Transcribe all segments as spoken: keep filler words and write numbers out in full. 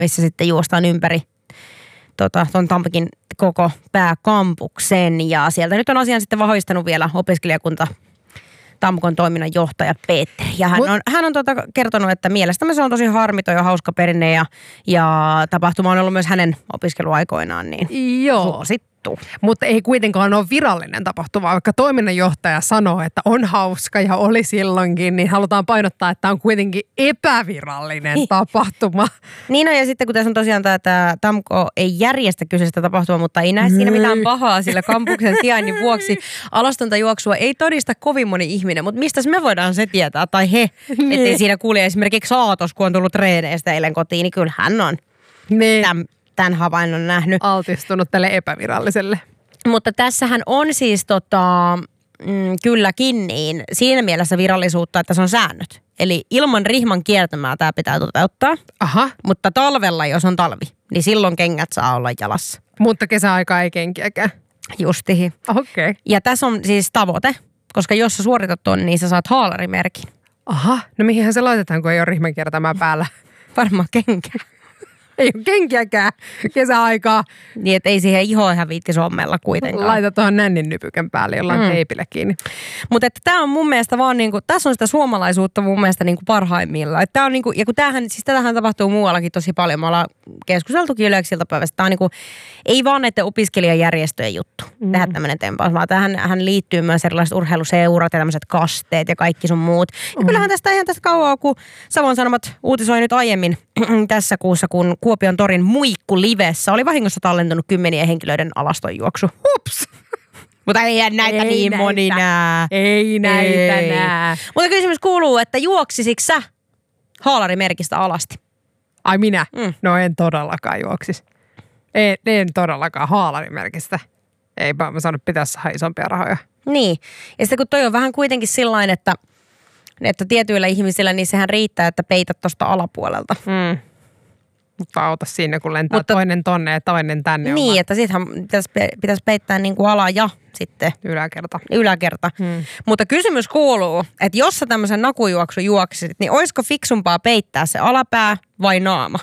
missä sitten juostaan ympäri tota, ton Tampekin koko pääkampuksen. Ja sieltä nyt on asian sitten vahvistanut vielä opiskelijakunta Tampukon toiminnanjohtaja Petteri. Ja hän on, hän on tota kertonut, että mielestämme se on tosi harmito ja hauska perinne ja, ja tapahtuma on ollut myös hänen opiskeluaikoinaan niin Joo. suosittu. Mutta ei kuitenkaan ole virallinen tapahtuma. Vaikka toiminnanjohtaja sanoo, että on hauska ja oli silloinkin, niin halutaan painottaa, että on kuitenkin epävirallinen tapahtuma. Niin on, ja sitten kun tässä on tosiaan tämä, että Tamko ei järjestä kyseistä tapahtumaa, mutta ei näe siinä mitään pahaa, sillä kampuksen sijainnin vuoksi alastonta juoksua ei todista kovin moni ihminen. Mutta mistä me voidaan se tietää, tai he, niin. Ettei siinä kuule esimerkiksi Aatos, kun on tullut treeneistä eilen kotiin, niin kyllä hän on niin. tämän, tämän havainnon nähnyt. Altistunut tälle epäviralliselle. Mutta tässähän on siis tota, mm, kylläkin niin siinä mielessä virallisuutta, että se on säännöt. Eli ilman rihman kiertämää tämä pitää toteuttaa. Aha. Mutta talvella, jos on talvi, niin silloin kengät saa olla jalassa. Mutta kesäaika ei kenkiäkään. Justihi. Okei. Okay. Ja tässä on siis tavoite, koska jos sä suoritat ton, niin sä saat haalarimerkin. Aha. No mihinhän se laitetaan, kun ei ole rihman kiertämää päällä? Varmaan kenkä. Ei ole kenkiäkään kesäaikaa. Niin, että ei siihen ihoa ihan viitti sommella kuitenkaan. Laita tuohon nännin nypykän päälle jollain mm. teipillä kiinni. Mutta että tämä on mun mielestä vaan niinku, tässä on sitä suomalaisuutta mun mielestä niinku parhaimmillaan. Että tää on niinku, ja kun tämähän, siis tätähän tapahtuu muuallakin tosi paljon. Me ollaan keskusteltukin Yleksi iltapäivästä. Tämä on niinku, ei vaan näiden opiskelijajärjestöjen juttu mm. tehdä tämmöinen tempaus, vaan tähän hän liittyy myös erilaiset urheiluseurat ja tämmöiset kasteet ja kaikki sun muut. Ja mm. kyllähän tästä eihän tästä kauaa, kun Savon Sanomat uutisoi nyt aiemmin tässä kuussa, kun Kuopion torin Muikku livessä oli vahingossa tallentunut kymmenien henkilöiden alastonjuoksu. Hups! Mutta ei näitä ei niin näitä. Moni nää. Ei näitä ei. Nää. Mutta kysymys kuuluu, että juoksisitko sä haalarimerkistä alasti? Ai minä? Mm. No en todellakaan juoksis. En, en todellakaan haalarimerkistä. Eipä mä saanut pitää saada isompia rahoja. Niin. Ja sitten kun toi on vähän kuitenkin sillain, että, että tietyillä ihmisillä niin sehän riittää, että peität tuosta alapuolelta. Mm. Mutta auta siinä, kun lentää Mutta, toinen tonne ja toinen tänne. Niin, että sittenhän pitäisi, pitäisi peittää niin kuin ala ja sitten yläkerta. Yläkerta. Hmm. Mutta kysymys kuuluu, että jos sä tämmöisen nakujuoksun juoksisit, niin olisiko fiksumpaa peittää se alapää vai naama?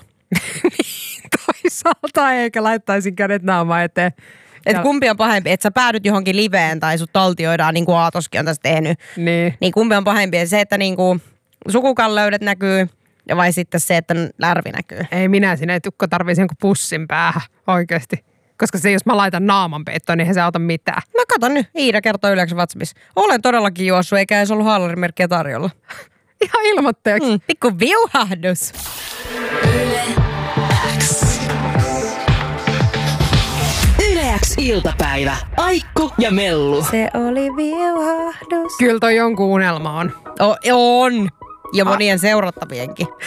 Toisaalta eikä laittaisin kädet naamaa eteen. Että kumpi on pahempi, että sä päädyt johonkin liveen tai sut taltioidaan, niin kuin Aatoskin on tässä tehnyt. Niin. Niin kumpi on pahempi, se, että niin kuin sukukalleudet näkyy. Ja vai sitten se, että lärvi näkyy? Ei minä, siinä ei tukko tarvitse jonkun pussin päähän oikeasti. Koska se, jos mä laitan naaman peittoon, niin eihän se auta mitään. No kato nyt, Iida kertoo Yleksi WhatsAppissa. Olen todellakin juossut, eikä edes ollut haalarimerkkiä tarjolla. Ihan ilmoitteeksi. Mm, pikku viuhahdus. Yle X. Yle X iltapäivä. Aikku ja Mellu. Se oli viuhahdus. Kyllä toi jonkun unelma on. O, on. Ja monien seurattavienkin.